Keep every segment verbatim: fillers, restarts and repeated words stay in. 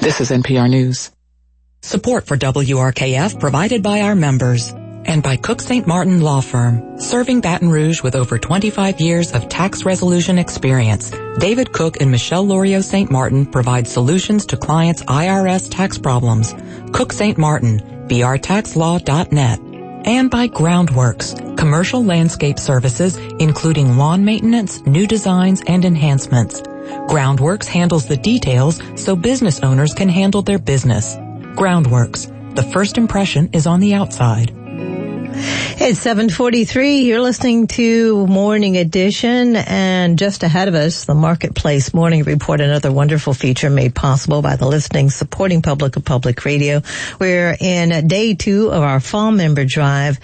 This is N P R News. Support for W R K F provided by our members and by Cook Saint Martin Law Firm, serving Baton Rouge with over twenty-five years of tax resolution experience. David Cook and Michelle Lorio Saint Martin provide solutions to clients' I R S tax problems. Cook Saint Martin, b r tax law dot net. And by Groundworks, commercial landscape services, including lawn maintenance, new designs, and enhancements. Groundworks handles the details so business owners can handle their business. Groundworks, the first impression is on the outside. It's seven forty-three. You're listening to Morning Edition, and just ahead of us, the Marketplace Morning Report, another wonderful feature made possible by the listening, supporting public of public radio. We're in day two of our fall member drive,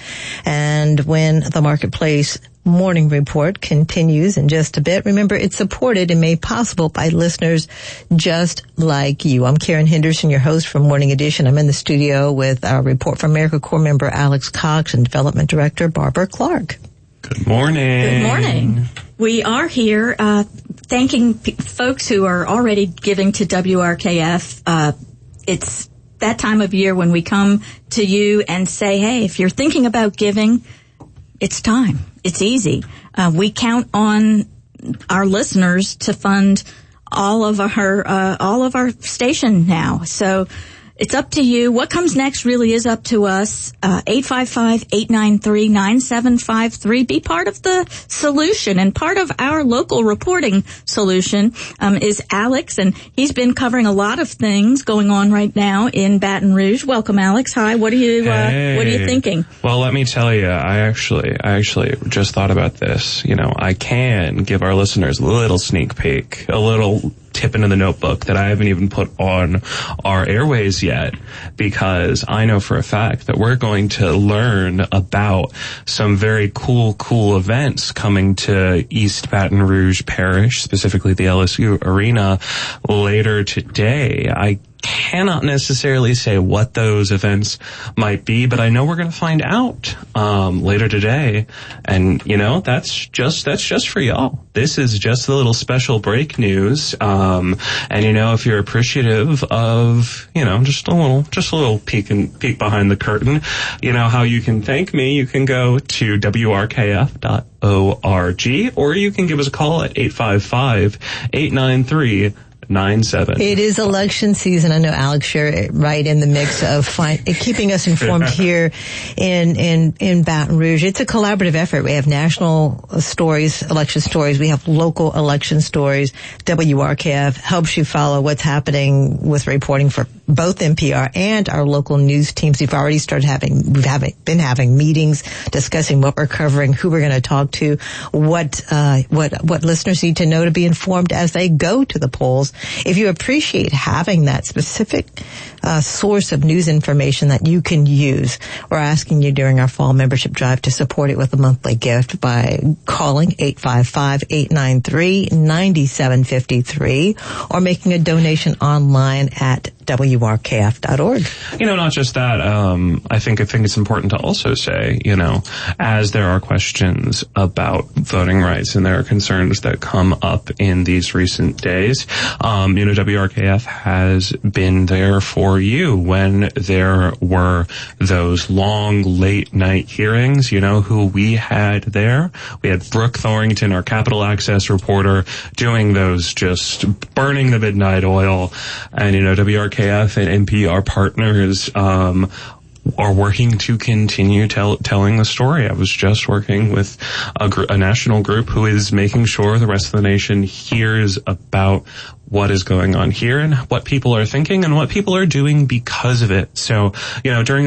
and when the Marketplace Morning Report continues in just a bit, remember it's supported and made possible by listeners just like you. I'm Karen Henderson, your host for Morning Edition. I'm in the studio with our Report from America Corps member Alex Cox and Development Director Barbara Clark. Good morning. Good morning. We are here uh, thanking p- folks who are already giving to W R K F. Uh, it's that time of year when we come to you and say, hey, if you're thinking about giving, it's time. It's easy. Uh, we count on our listeners to fund all of our uh, all of our station now. So it's up to you. What comes next really is up to us. Uh, eight five five, eight nine three, nine seven five three. Be part of the solution, and part of our local reporting solution um, is Alex, and he's been covering a lot of things going on right now in Baton Rouge. Welcome, Alex. Hi. What are you hey. uh, What are you thinking? Well, let me tell you, I actually, I actually just thought about this. You know, I can give our listeners a little sneak peek, a little tip into the notebook that I haven't even put on our airways yet, because I know for a fact that we're going to learn about some very cool, cool events coming to East Baton Rouge Parish, specifically the L S U Arena, later today. I cannot necessarily say what those events might be, but I know we're going to find out um later today. And you know, that's just that's just for y'all. This is just a little special break news. Um and you know, if you're appreciative of, you know, just a little just a little peek and peek behind the curtain, you know how you can thank me. You can go to W R K F dot org, or you can give us a call at eight five five, eight nine three, nine seven. It is election season. I know Alex, you're right in the mix of find, keeping us informed here in, in, in Baton Rouge. It's a collaborative effort. We have national stories, election stories. We have local election stories. W R K F helps you follow what's happening with reporting for both N P R and our local news teams. We've already started having, we've having, been having meetings discussing what we're covering, who we're going to talk to, what, uh, what, what listeners need to know to be informed as they go to the polls. If you appreciate having that specific uh, source of news information that you can use, we're asking you during our fall membership drive to support it with a monthly gift by calling eight five five, eight nine three, nine seven five three or making a donation online at W R K F dot org. You know, not just that, um, I think, I think it's important to also say, you know, as there are questions about voting rights and there are concerns that come up in these recent days, um, you know, W R K F has been there for you when there were those long, late night hearings. You know who we had there? We had Brooke Thorrington, our Capital Access reporter, doing those, just burning the midnight oil. And, you know, W R K F and N P R partners, um, are working to continue tell, telling the story. I was just working with a, gr- a national group who is making sure the rest of the nation hears about what is going on here and what people are thinking and what people are doing because of it. So, you know, during